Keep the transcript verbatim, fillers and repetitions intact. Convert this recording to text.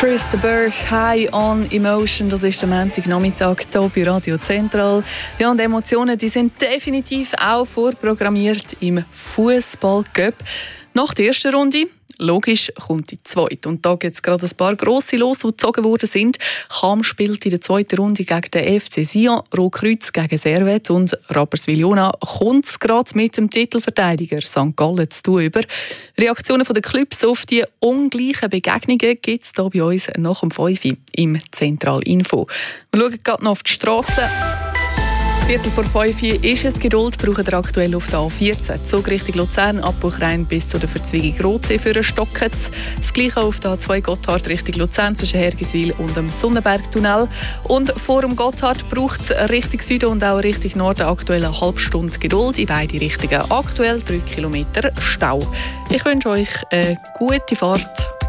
Chris de Burgh, High on Emotion, das ist der Montagnachmittag hier bei Radio Zentral. Ja, und Emotionen, die sind definitiv auch vorprogrammiert im Fußball-Cup. Nach der ersten Runde, logisch, kommt die zweite. Und da gibt es gerade ein paar grosse los, die gezogen worden sind. Cham spielt in der zweiten Runde gegen den F C Sion, Rotkreuz gegen Servet und Rapperswil-Jona kommt es gerade mit dem Titelverteidiger Sankt Gallen zu tun über. Reaktionen der Clubs auf die ungleichen Begegnungen gibt es hier bei uns nach dem fünf im Zentralinfo. Wir schauen gerade noch auf die Strasse. Viertel vor fünf ist es Geduld, brauchen wir aktuell auf der A vierzehn. Zug Richtung Luzern, Abbruchrein bis zu der Verzweigung Rotsee für einen Stocken. Das Gleiche auf der A zwei Gotthard Richtung Luzern zwischen Hergiswil und dem Sonnenbergtunnel. Und vor dem Gotthard braucht es Richtung Süden und auch Richtung Norden aktuell eine halbe Stunde Geduld in beide Richtungen. Aktuell drei Kilometer Stau. Ich wünsche euch eine gute Fahrt.